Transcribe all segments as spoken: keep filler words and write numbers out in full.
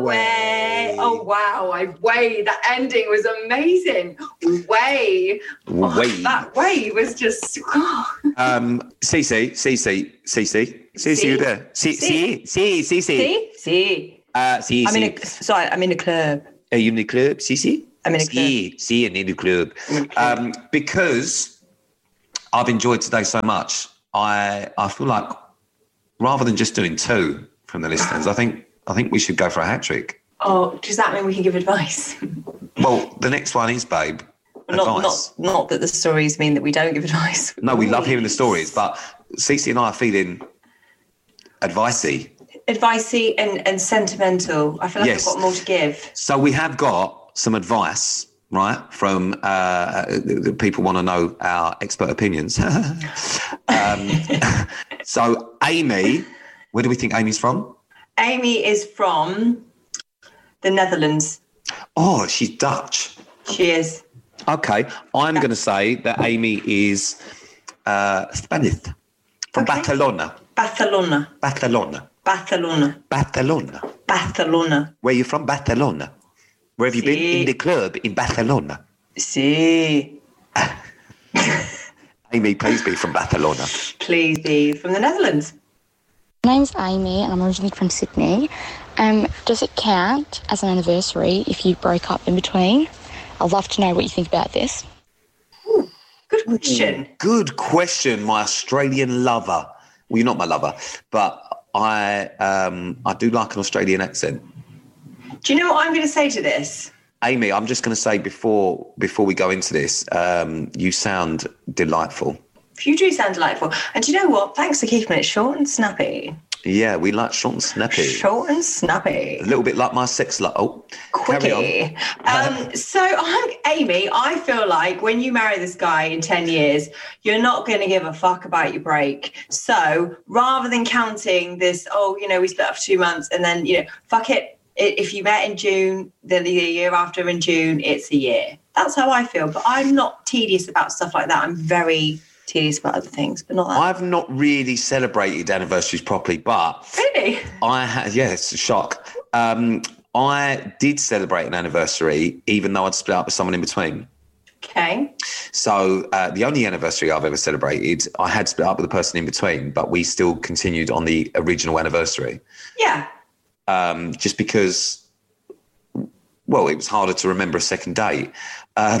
Way. Oh, wow. I way. That ending was amazing. Way. Way. Oh, that way was just... Oh. Um, Cece, Cece, Cece, Cece, you there? Cece, Cece, Cece. See? See. Uh, Cece. I'm in a... Sorry, I'm in a club. Are you in the club, Cece? I'm in a club. See, see, in the club. Um, because I've enjoyed today so much, I I feel like rather than just doing two from the listeners, I think I think we should go for a hat trick. Oh, does that mean we can give advice? Well, the next one is, babe, not, advice. Not, not that the stories mean that we don't give advice. No, we love hearing the stories, but Cece and I are feeling advicey. Advicey and, and sentimental. I feel like yes. I've got more to give. So we have got some advice, right, from uh, the people want to know our expert opinions. um, so Amy, where do we think Amy's from? Amy is from the Netherlands. Oh, she's Dutch. She is. Okay, I'm going to say that Amy is uh, Spanish, from okay. Barcelona. Barcelona. Barcelona. Barcelona. Barcelona. Barcelona. Where are you from? Barcelona. Where have you sí. been? In the club in Barcelona. Sí. Amy, please be from Barcelona. Please be from the Netherlands. My name's Amy and I'm originally from Sydney. Um, does it count as an anniversary if you broke up in between? I'd love to know what you think about this. Ooh, good question. Good question, my Australian lover. Well, you're not my lover, but I um, I do like an Australian accent. Do you know what I'm going to say to this? Amy, I'm just going to say before before we go into this, um, you sound delightful. You do sound delightful. And do you know what? Thanks for keeping it short and snappy. Yeah, we like short and snappy. Short and snappy. A little bit like my sex life. Oh, quickie. Um, so I'm Amy. I feel like when you marry this guy in ten years, you're not going to give a fuck about your break. So rather than counting this, oh, you know, we split up for two months and then, you know, fuck it. If you met in June, then the year after in June, it's a year. That's how I feel. But I'm not tedious about stuff like that. I'm very tedious about other things, but not that. I've not really celebrated anniversaries properly, but really, I had. Yeah, it's a shock. Um, I did celebrate an anniversary, even though I'd split up with someone in between. Okay. So uh, the only anniversary I've ever celebrated, I had split up with the person in between, but we still continued on the original anniversary. Yeah. Um, just because, well, it was harder to remember a second date. Um,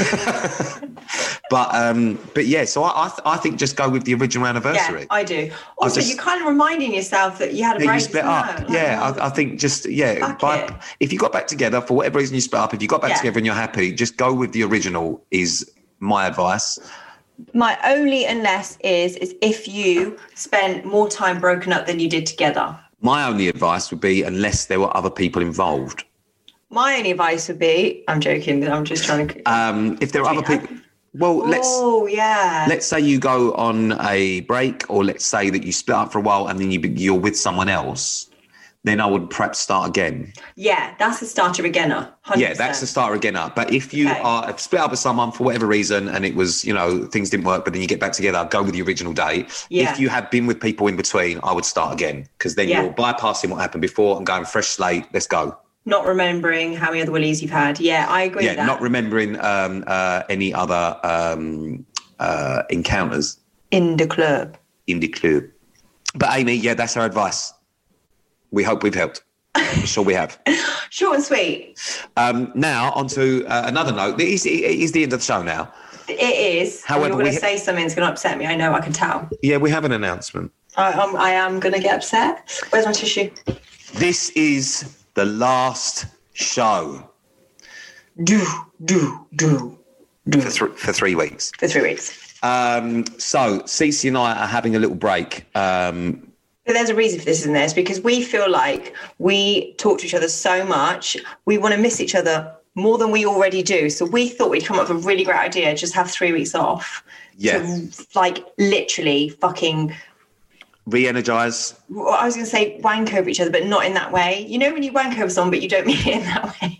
but um, but yeah, so I I, th- I think just go with the original anniversary. Yeah, I do. Also, just, you're kind of reminding yourself that you had a break. You split up. Like, yeah, I, I think just yeah. By, if you got back together for whatever reason you split up, if you got back yeah. together and you're happy, just go with the original. Is my advice. My only unless is is if you spent more time broken up than you did together. My only advice would be unless there were other people involved. My only advice would be, I'm joking, I'm just trying to... Um, if there are other people... Well, oh, let's... Oh, yeah. Let's say you go on a break, or let's say that you split up for a while and then you, you're with someone else, then I would perhaps start again. Yeah, that's the starter againer. one hundred percent. Yeah, that's the starter againer. But if you okay. are split up with someone for whatever reason and it was, you know, things didn't work, but then you get back together, go with the original date. Yeah. If you have been with people in between, I would start again, because then yeah. you're bypassing what happened before and going fresh slate. Let's go. Not remembering how many other willies you've had. Yeah, I agree yeah, with that. Not remembering um, uh, any other um, uh, encounters. In the club. In the club. But Amy, yeah, that's our advice. We hope we've helped. I'm sure we have. Short and sweet. Um, now, on to uh, another note. It is, it is the end of the show now. It is. However, you're going to ha- say something that's going to upset me. I know, I can tell. Yeah, we have an announcement. I, um, I am going to get upset. Where's my tissue? This is the last show. Do, do, do, do. For, th- for three weeks. For three weeks. Um, so, Cece and I are having a little break. Um, But there's a reason for this, isn't there? It's because we feel like we talk to each other so much, we want to miss each other more than we already do. So we thought we'd come up with a really great idea, just have three weeks off. Yeah. To, like, literally fucking... Re-energise. I was going to say wank over each other, but not in that way. You know when you wank over someone, but you don't mean it in that way?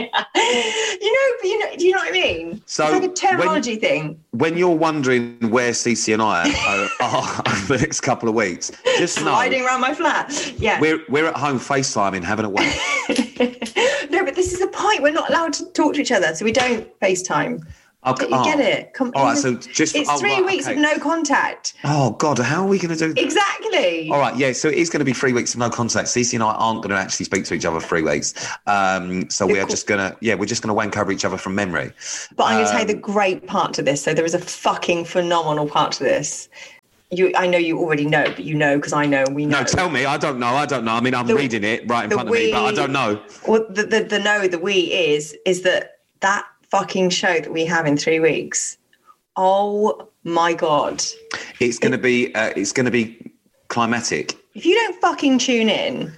You know, but you know, do you know what I mean? So it's like a terminology when, thing. When you're wondering where Cece and I are, are over the next couple of weeks, just know... Sliding around my flat. Yeah. We're, we're at home FaceTiming, having a wank. No, but this is the point. We're not allowed to talk to each other, so we don't FaceTime. Okay, you oh. get it? Come, all right, so just it's oh, three right, weeks okay. of no contact. Oh God, how are we going to do that? Exactly. All right, yeah. So it is going to be three weeks of no contact. Cece and I aren't going to actually speak to each other for three weeks. Um, so we are just going to, yeah, we're just going to wank over each other from memory. But I'm going to um, tell you the great part to this. So there is a fucking phenomenal part to this. You, I know you already know, but you know because I know and we know. No, tell me. I don't know. I don't know. I mean, I'm the, reading it right in front we, of me, but I don't know. Well, the, the the no, the we is is that that fucking show that we have in three weeks. Oh my God! It's going to be. Uh, it's going to be climatic. If you don't fucking tune in.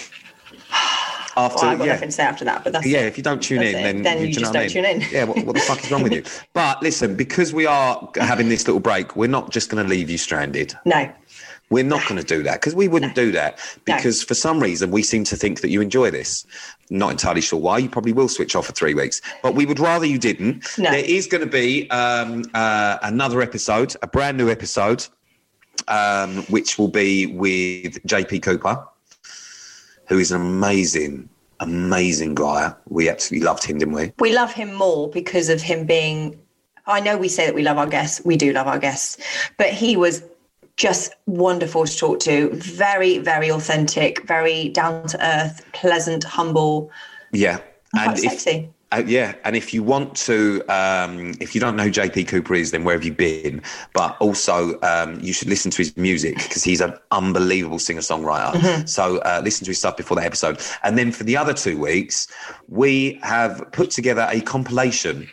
After, well, I've got yeah. nothing to say after that, but that's yeah. it. If you don't tune that's in, it. then then you, you do just know don't what I mean? tune in. Yeah. What, what the fuck is wrong with you? But listen, because we are having this little break, we're not just going to leave you stranded. No. We're not going to do that because we wouldn't no. do that because no. for some reason we seem to think that you enjoy this. Not entirely sure why. You probably will switch off for three weeks, but we would rather you didn't. No. There is going to be um, uh, another episode, a brand new episode, um, which will be with J P Cooper, who is an amazing, amazing guy. We absolutely loved him, didn't we? We love him more because of him being, I know we say that we love our guests. We do love our guests, but he was just wonderful to talk to. Very, very authentic, very down to earth, pleasant, humble. Yeah. And and quite if, sexy. Uh, yeah, and if you want to, um, if you don't know who J P Cooper is, then where have you been? But also, um, you should listen to his music because he's an unbelievable singer-songwriter. Mm-hmm. So uh, listen to his stuff before that episode. And then for the other two weeks, we have put together a compilation.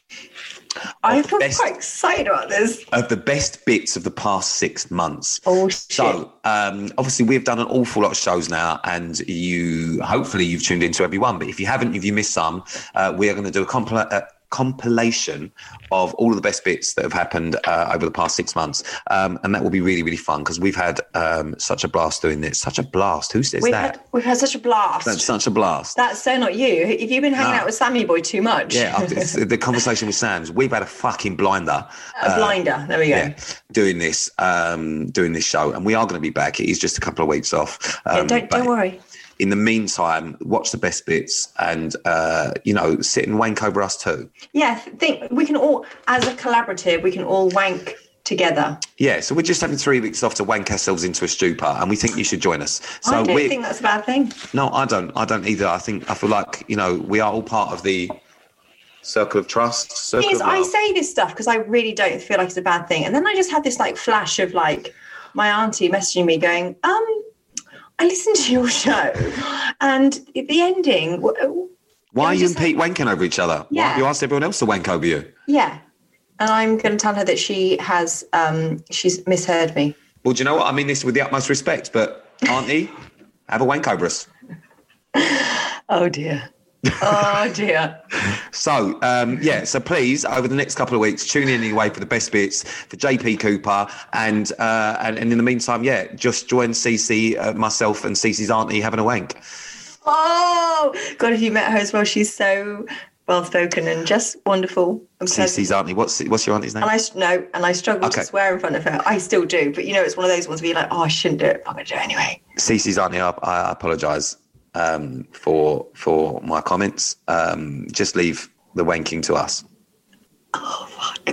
I feel best, quite excited about this. Of the best bits of the past six months. Oh, shit. So, um, obviously, we've done an awful lot of shows now, and you, hopefully, you've tuned into every one. But if you haven't, if you missed some, uh, we are going to do a compil- uh, compilation of all of the best bits that have happened uh, over the past six months. Um, and that will be really, really fun because we've had um, such a blast doing this. Such a blast. Who says we've that? Had, we've had such a blast. That's such a blast. That's so not you. Have you been hanging no. out with Sammy Boy too much? Yeah, the conversation with Sam's. We've had a fucking blinder. A blinder. Uh, there we go. Yeah, doing this, um, doing this show. And we are going to be back. It is just a couple of weeks off. Um, yeah, don't, don't worry. In the meantime, watch the best bits and, uh, you know, sit and wank over us too. Yeah, think we can all, as a collaborative, we can all wank together. Yeah, so we're just having three weeks off to wank ourselves into a stupor, and we think you should join us. So I don't think that's a bad thing. No, I don't. I don't either. I think I feel like, you know, we are all part of the circle of trust. Circle is, of love. I say this stuff because I really don't feel like it's a bad thing, and then I just had this like flash of like my auntie messaging me going, um. I listened to your show and the ending. Why are you and Pete like, wanking over each other? Yeah. Why have you asked everyone else to wank over you? Yeah. And I'm going to tell her that she has, um, she's misheard me. Well, do you know what? I mean this with the utmost respect, but Auntie, have a wank over us. Oh, dear. Oh dear. So um yeah so please over the next couple of weeks tune in anyway for the best bits for J P Cooper and uh and, and in the meantime yeah just join Cece, uh, myself and Cece's auntie having a wank. Oh God, if you met her as well, she's so well spoken and just wonderful. Cece's auntie, what's what's your auntie's name? And I no and I struggle okay. to swear in front of her. I still do, but you know it's one of those ones where you're like, oh I shouldn't do it, I'm gonna do it anyway. Cece's auntie, I, I apologise um for for my comments. Um just leave the wanking to us. Oh fuck.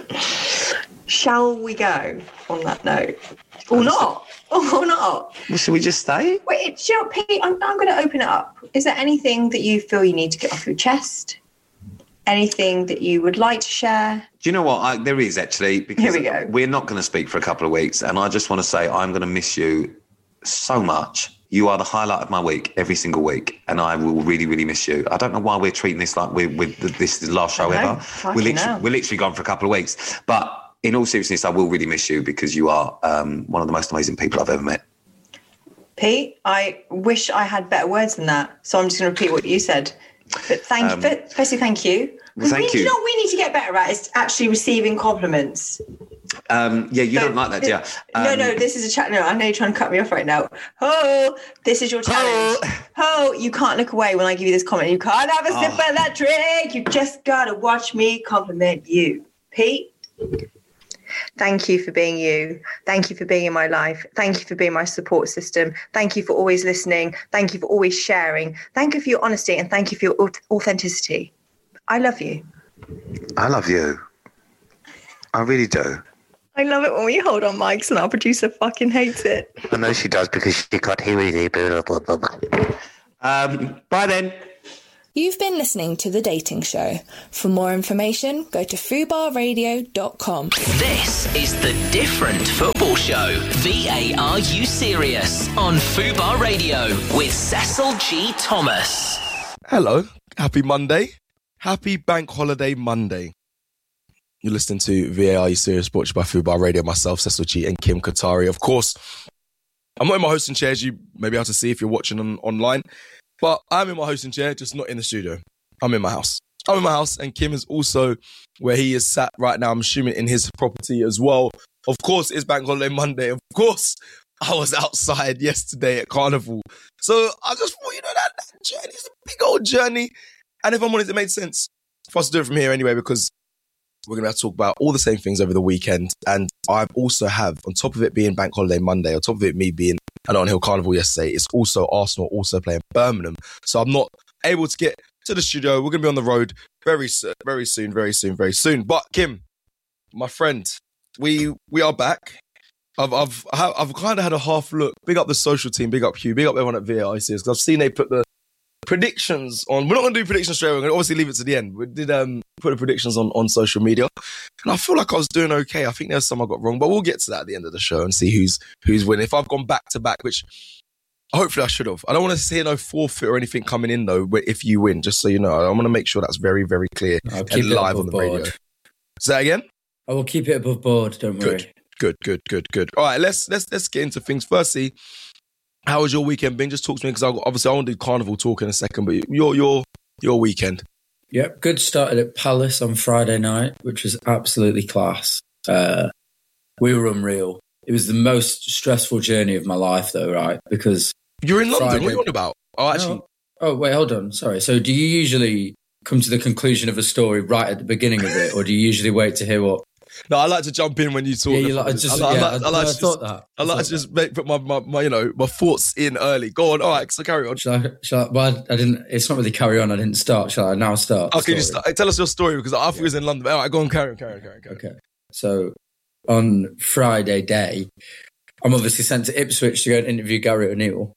Shall we go on that note or not or not well, should we just stay? Wait, you know, Pete, I'm, I'm going to open it up. Is there anything that you feel you need to get off your chest? Anything that you would like to share? Do you know what? I, there is actually, because Here we go. We're not going to speak for a couple of weeks, and I just want to say I'm going to miss you so much. You are the highlight of my week every single week, and I will really, really miss you. I don't know why we're treating this like we're, we're, this is the last show ever. We're literally, we're literally gone for a couple of weeks. But in all seriousness, I will really miss you because you are um, one of the most amazing people I've ever met. Pete, I wish I had better words than that, so I'm just going to repeat what you said. But thank um, you. Firstly, thank you. Well, thank we, you. You know what we need to get better at is actually receiving compliments. Um, yeah, you so, don't like that, do you? Um, no, no, this is a chat. No, I know you're trying to cut me off right now. Oh, this is your challenge. Oh, oh you can't look away when I give you this comment. You can't have a sip oh. of that drink. You just got to watch me compliment you. Pete, Thank you for being you. Thank you for being in my life. Thank you for being my support system. Thank you for always listening. Thank you for always sharing. Thank you for your honesty and thank you for your authenticity. I love you. I love you. I really do. I love it when we hold on mics and our producer fucking hates it. I know she does because she can't hear me. Um, bye then. You've been listening to The Dating Show. For more information, go to fubar radio dot com. This is The Different Football Show. V A R U Serious on Fubar Radio with Cecil G. Thomas. Hello. Happy Monday. Happy Bank Holiday Monday. You're listening to V A R U Serious Sports by Fubar Radio. Myself, Cecil G, and Kim Katari. Of course, I'm not in my hosting chair, as you may be able to see if you're watching on, online. But I'm in my hosting chair, just not in the studio. I'm in my house. I'm in my house, and Kim is also where he is sat right now. I'm assuming in his property as well. Of course, it's Bank Holiday Monday. Of course, I was outside yesterday at Carnival. So I just thought, you know, that, that journey is a big old journey. And if I'm honest, it made sense for us to do it from here anyway, because we're going to have to talk about all the same things over the weekend. And I also have, on top of it being Bank Holiday Monday, on top of it me being an On Hill Carnival yesterday, it's also Arsenal also playing Birmingham. So I'm not able to get to the studio. We're going to be on the road very, very soon, very soon, very soon. But Kim, my friend, we we are back. I've I've I've kind of had a half look. Big up the social team, big up Hugh, big up everyone at V A R, because I've seen they put the predictions on. We're not going to do predictions straight away. We're going to obviously leave it to the end. We did um, put the predictions on, on social media. And I feel like I was doing okay. I think there's some I got wrong, but we'll get to that at the end of the show and see who's who's winning. If I've gone back to back, which hopefully I should have. I don't want to see no forfeit or anything coming in, though, if you win, just so you know. I want to make sure that's very, very clear I'll keep and it live above on the board. radio. Say that again? I will keep it above board, don't worry. Good, good, good, good, good. All right, let's, let's, let's get into things. Firstly, how was your weekend been? Just talk to me, because obviously I want to do Carnival talk in a second, but your your your weekend. Yep, good. Started at Palace on Friday night, which was absolutely class. Uh, we were unreal. It was the most stressful journey of my life, though, right? Because you're in London. Friday... What are you on about? Oh, actually. No. Oh, wait, hold on. Sorry. So, do you usually come to the conclusion of a story right at the beginning of it, or do you usually wait to hear what? No, I like to jump in when you talk. Yeah, you like, just, I, like, yeah, I, like, I, like I, I thought just, that. I, I like to just make, put my, my, my, you know, my thoughts in early. Go on. All right, so carry on. Shall I, shall I, well, I didn't, it's not really carry on. I didn't start. Shall I now start? Okay, you start. Tell us your story, because I thought you was in London. All right, go on, carry on, carry on, carry on. Carry on. Okay. So, on Friday day, I'm obviously sent to Ipswich to go and interview Gary O'Neill.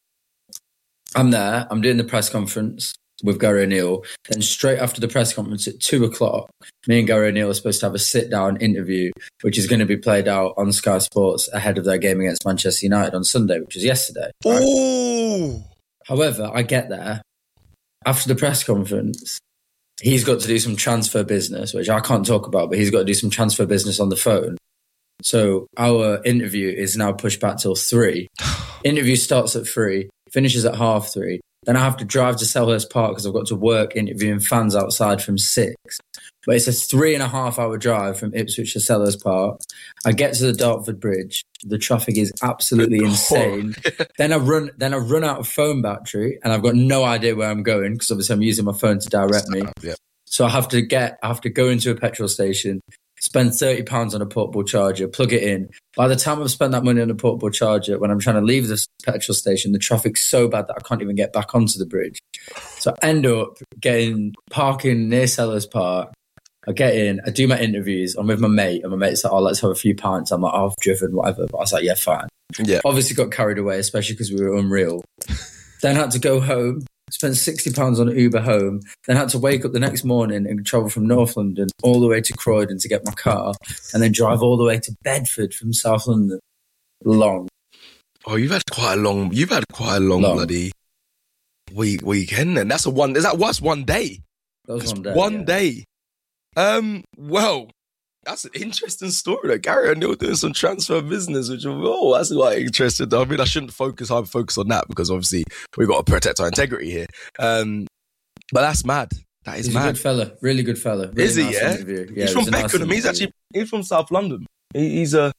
I'm there. I'm doing the press conference with Gary O'Neill. Then straight after the press conference at two o'clock, me and Gary O'Neill are supposed to have a sit-down interview, which is going to be played out on Sky Sports ahead of their game against Manchester United on Sunday, which was yesterday. Right? Ooh. However, I get there. After the press conference, he's got to do some transfer business, which I can't talk about, but he's got to do some transfer business on the phone. So our interview is now pushed back till three. Interview starts at three, finishes at half three. Then I have to drive to Selhurst Park because I've got to work interviewing fans outside from six. But it's a three and a half hour drive from Ipswich to Selhurst Park. I get to the Dartford Bridge. The traffic is absolutely insane. then I run then I run out of phone battery and I've got no idea where I'm going because obviously I'm using my phone to direct me. Yeah. So I have to get I have to go into a petrol station, spend thirty pounds on a portable charger, plug it in. By the time I've spent that money on a portable charger, when I'm trying to leave this petrol station, the traffic's so bad that I can't even get back onto the bridge. So I end up getting parking near Selhurst Park. I get in, I do my interviews. I'm with my mate, and my mate's like, oh, let's have a few pints. I'm like, oh, I've driven, whatever. But I was like, yeah, fine. Yeah. Obviously got carried away, especially because we were unreal. Then had to go home. Spent sixty pounds on an Uber home, then had to wake up the next morning and travel from North London all the way to Croydon to get my car, and then drive all the way to Bedford from South London. Long. Oh, you've had quite a long, you've had quite a long, long. bloody week, weekend then. That's a one, is that what's one day? That was one day. One yeah. day. Um, well, that's an interesting story. Like Gary O'Neill doing some transfer business, which oh, that's quite interesting. I mean, I shouldn't focus, I focus on that because obviously we've got to protect our integrity here. Um, but that's mad. That is he's mad. A good fella, really good fella. Really is he? Nice Yeah? Interview. yeah. He's from Beckenham. Nice he's actually he's from South London. He, he's a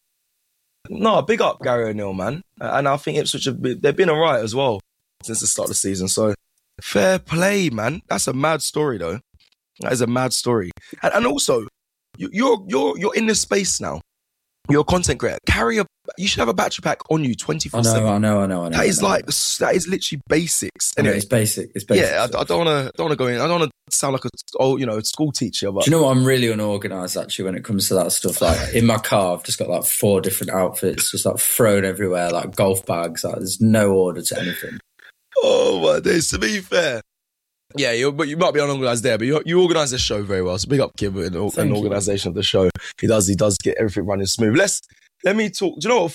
no big up Gary O'Neill, man. And I think Ipswich have been, they've been alright as well since the start of the season. So fair play, man. That's a mad story, though. That is a mad story. And, and also. You're you're you're in this space now. you're a content creator. Carry a. You should have a battery pack on you twenty-four seven. I know, I know, I know, I know. That is I know. like that is literally basics. Anyway, Anyway, it's basic. It's basic. Yeah, I, I don't want to don't want to go in. I don't want to sound like a oh you know school teacher. But do you know what? I'm really unorganized actually when it comes to that stuff. Like in my car, I've just got like four different outfits, just like thrown everywhere, like golf bags. Like there's no order to anything. Oh my days! To be fair, yeah, you but you might be unorganized there, but you you organise the show very well. So big up Kim and an organisation of the show. He does he does get everything running smooth. Let's let me talk. Do you know what?